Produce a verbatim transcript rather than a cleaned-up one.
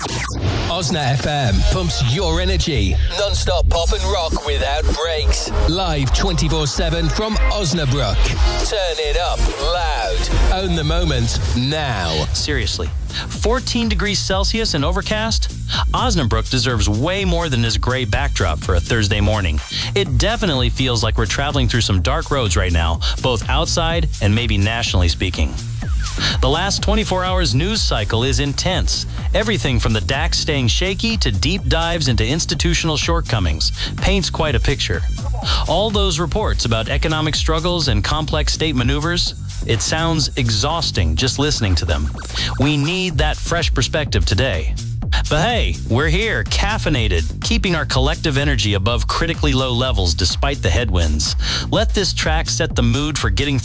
Osna F M pumps your energy. Non-stop pop and rock without breaks. Live twenty-four seven from Osnabrück. Turn it up loud. Own the moment now. Seriously, fourteen degrees Celsius and overcast? Osnabrück deserves way more than this gray backdrop for a Thursday morning. It definitely feels like we're traveling through some dark roads right now, both outside and maybe nationally speaking. The last twenty-four hours news cycle is intense. Everything from the D A X staying shaky to deep dives into institutional shortcomings paints quite a picture. All those reports about economic struggles and complex state maneuvers, it sounds exhausting just listening to them. We need that fresh perspective today. But hey, we're here, caffeinated, keeping our collective energy above critically low levels despite the headwinds. Let this track set the mood for getting